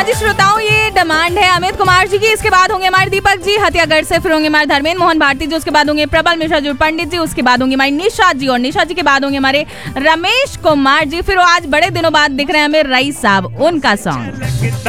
जी श्रोताओं, ये डिमांड है अमित कुमार जी की। इसके बाद होंगे हमारे दीपक जी हथियागढ़ से, फिर होंगे हमारे धर्मेंद्र मोहन भारती जी, उसके बाद होंगे प्रबल मिश्रा जी पंडित जी, उसके बाद होंगे हमारी निशा जी, और निशा जी के बाद होंगे हमारे रमेश कुमार जी। फिर आज बड़े दिनों बाद दिख रहे हैं हमें रईस साहब, उनका सॉन्ग।